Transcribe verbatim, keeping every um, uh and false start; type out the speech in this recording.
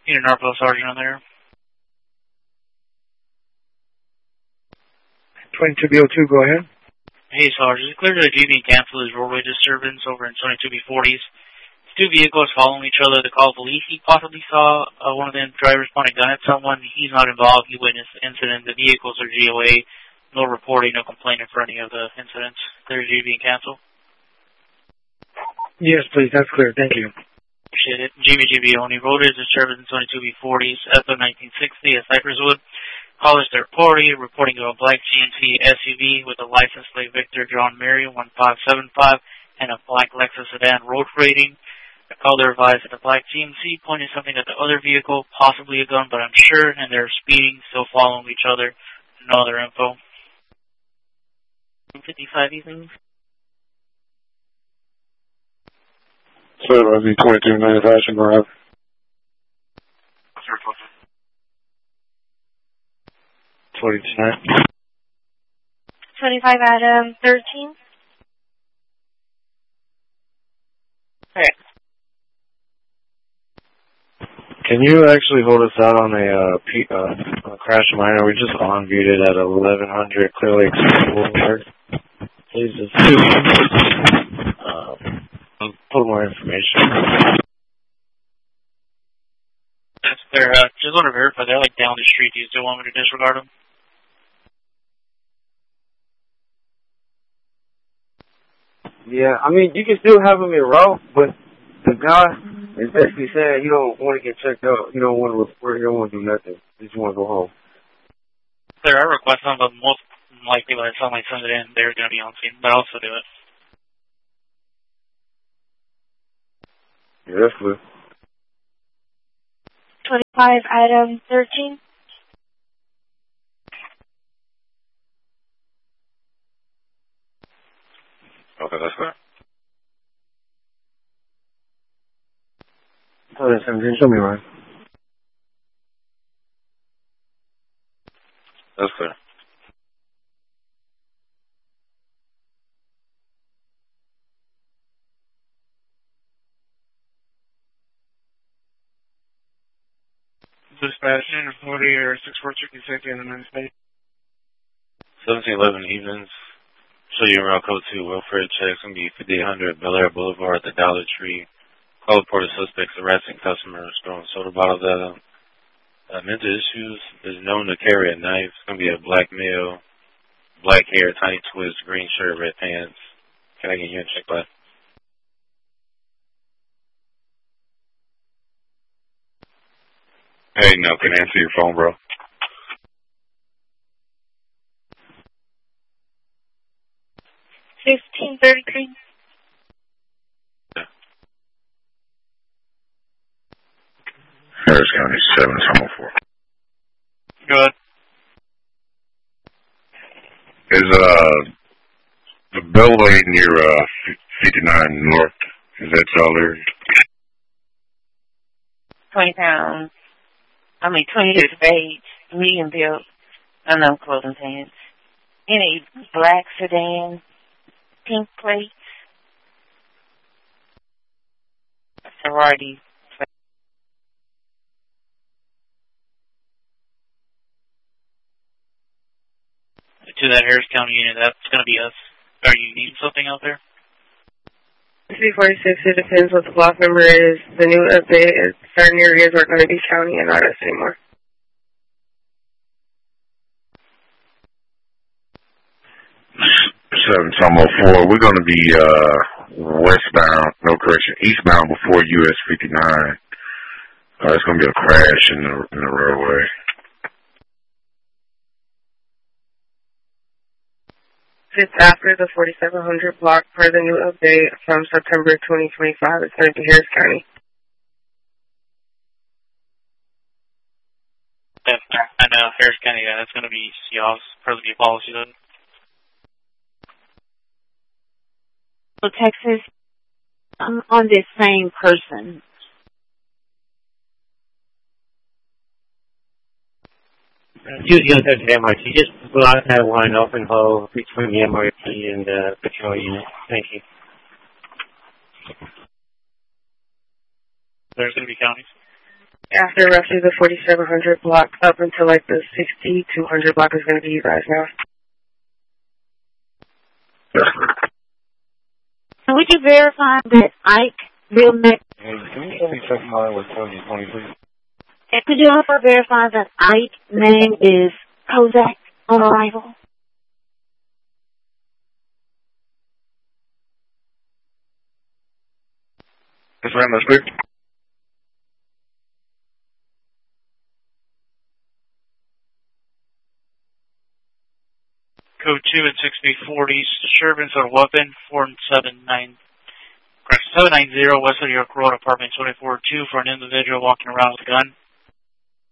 Need a Norfolk Sergeant on there. twenty-two B oh two, go ahead. Hey, Sergeant. It's clear that G B canceled his roadway disturbance over in twenty-two B forties. Two vehicles following each other. The call police. He possibly saw uh, one of them drivers point a gun at someone. He's not involved. He witnessed the incident. The vehicles are G O A. No reporting, no complaining for any of the incidents. Clear G B cancel. Yes, please. That's clear. Thank you. Appreciate it. G B G B only. Roadway disturbance in twenty-two B forties. S O nineteen sixty at Cypresswood. Callers third party reporting to a black G M C S U V with a license plate Victor John Mary one five seven five and a black Lexus sedan road freighting. The caller advised that the black G M C pointed something at the other vehicle, possibly a gun, but unsure, and they're speeding, still following each other. No other info. fifty-five evenings. So it was the twenty-two manufacturing drive. twenty-two. twenty-five Adam thirteen. Correct. Can you actually hold us out on a uh, P, uh, a crash minor? We just on-viewed it at eleven hundred, clearly acceptable. Please just uh, put more information. That's fair. Uh, just want to verify, they're like down the street. Do you still want me to disregard them? Yeah, I mean, you can still have him in route, but the guy is basically saying he don't want to get checked out. He don't want to report. He don't want to do nothing. He just want to go home. There are requests on, but most likely by the time I send it in, they're going to be on scene. But I'll also do it. Yeah, that's good. twenty-five Adam thirteen. Okay, that's good. Oh, that's seventeen. Show me, Ryan. That's clear. Dispatch, forty or six four two six in the United States. seventeen eleven Evans. Show you around code two. Welfare checks going to be fifty-eight hundred Bel Air Boulevard at the Dollar Tree. Call reported suspects harassing customers, throwing soda bottles at them. Uh, mental issues is known to carry a knife. It's going to be a black male, black hair, tiny twist, green shirt, red pants. Can I get you a check by? Hey, no, can I answer your phone, bro? fifteen thirty-three. Yeah. Harris County seven seven oh four. Good. Is uh the Bellway near uh fifty-nine North? Is that y'all there? Twenty pounds. I mean, twenty years of age, medium built, unknown clothing pants. Any black sedan, pink plates, sorority. To that Harris County unit, that's going to be us. Are you needing something out there? three forty-six, it depends what the block number is. The new update is certain areas are going to be county and not us anymore. seven seven oh four. We're going to be uh, westbound, no correction, eastbound before U S fifty-nine. Uh, it's going to be a crash in the in the roadway. Just after the forty-seven hundred block per the new update from September twenty twenty-five. It's going to be Harris County. Yeah, I know, Harris County, yeah, that's going to be y'all's per the new policy then. So Texas, um, on this same person. Two units at the M R T. Just block that one open hole between the M R T and the patrol unit. Thank you. There's going to be counties. after roughly the forty-seven hundred block up until like the sixty-two hundred block is going to be you guys now. Would you verify that Ike real name? Hey, can you send me check mine with twenty twenty, please? And could you also verify that Ike name is Kozak on arrival? Yes, ma'am, that's clear. Code two and six B forties, disturbance of weapon, four seven nine, correct, seven nine zero West of York Road, apartment twenty-four two for an individual walking around with a gun.